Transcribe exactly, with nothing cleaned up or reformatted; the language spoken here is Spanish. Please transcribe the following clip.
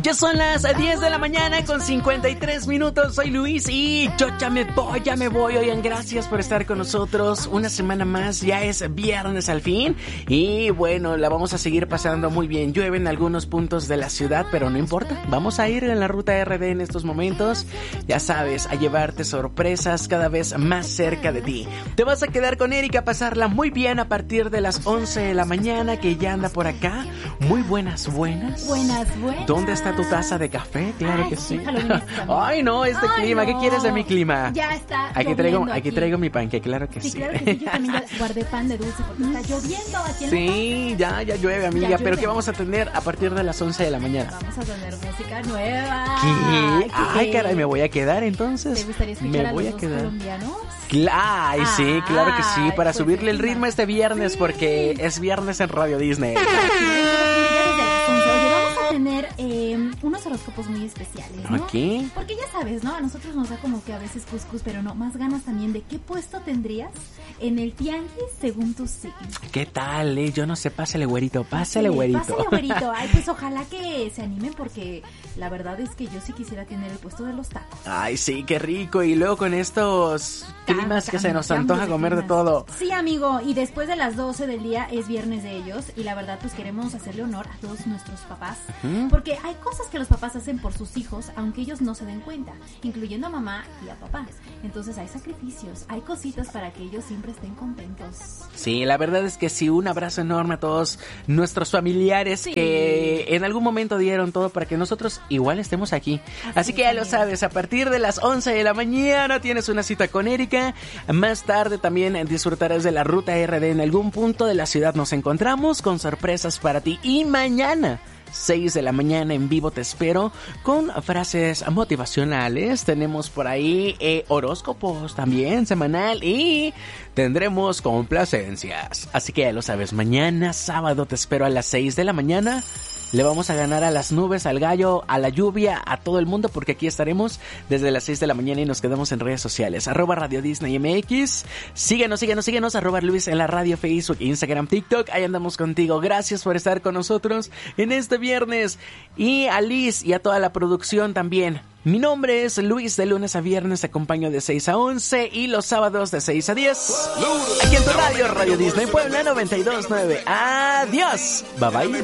Ya son las diez de la mañana con cincuenta y tres minutos. Soy Luis y yo ya me voy, ya me voy. Oigan, gracias por estar con nosotros. Una semana más, ya es viernes al fin. Y bueno, la vamos a seguir pasando muy bien. Llueve en algunos puntos de la ciudad, pero no importa. Vamos a ir en la ruta R D en estos momentos. Ya sabes, a llevarte sorpresas cada vez más cerca de ti. Te vas a quedar con Erika a pasarla muy bien a partir de las once de la mañana, que ya anda por acá. Muy buenas, buenas. Buenas, buenas. ¿Dónde está tu taza de café? Claro Ay, que sí. Ay, no, este Ay, clima. no. ¿Qué quieres de mi clima? Ya está. Aquí traigo, aquí, aquí traigo mi panque, claro que sí. Sí, claro que sí. Yo también ya guardé pan de dulce porque está lloviendo aquí en Sí, ya, ya llueve, amiga. Ya Pero llueve. ¿qué vamos a tener a partir de las once de la mañana? Vamos a tener música nueva. ¿Qué? Ay, ¿Qué? caray, me voy a quedar entonces. ¿Te gustaría escuchar me a voy los a dos quedar. colombianos? Cla- Ay, sí, claro que sí. Ay, Para pues subirle el encima. ritmo este viernes, Sí. porque es viernes en Radio Disney. Ya desde las once. Oye, vamos a tener eh, unos horóscopos muy especiales, ¿no? Aquí. Porque ya sabes, ¿no? A nosotros nos da como que a veces cuscús, pero no, más ganas también de qué puesto tendrías en el tianguis según tu signo. ¿Qué tal, eh? Yo no sé, pásale, güerito, pásale, güerito. Pásale, güerito. Ay, pues ojalá que se animen porque la verdad es que yo sí quisiera tener el puesto de los tacos. Ay, sí, qué rico. Y luego con estos climas que se nos Cambiamos antoja de comer de climas. todo. Sí, amigo, y después de las doce del día es viernes de ellos y la verdad pues queremos hacerle honor a todos nuestros papás, Ujú. porque hay cosas que los papás hacen por sus hijos aunque ellos no se den cuenta, incluyendo a mamá y a papá. Entonces hay sacrificios, hay cositas para que ellos siempre estén contentos. Sí, la verdad es que sí, un abrazo enorme a todos nuestros familiares Sí. que en algún momento dieron todo para que nosotros igual estemos aquí. Así, Así que ya es, lo amigo. sabes, a partir de las once de la mañana tienes una cita con Erika. Más tarde también disfrutarás de la ruta R D en algún punto de la ciudad. Nos encontramos con sorpresas para ti. Y mañana, seis de la mañana en vivo te espero con frases motivacionales. Tenemos por ahí eh, horóscopos también semanal y tendremos complacencias. Así que ya lo sabes, mañana sábado te espero a las seis de la mañana. Le vamos a ganar a las nubes, al gallo, a la lluvia, a todo el mundo, porque aquí estaremos desde las seis de la mañana y nos quedamos en redes sociales. Arroba Radio Disney M X. Síguenos, síguenos, síguenos. Arroba Luis en la radio, Facebook, Instagram, TikTok. Ahí andamos contigo. Gracias por estar con nosotros en este viernes. Y a Liz y a toda la producción también. Mi nombre es Luis, de lunes a viernes te acompaño de seis a once y los sábados de seis a diez. Aquí en tu radio, Radio Disney Puebla noventa y dos punto nueve. Adiós. Bye bye.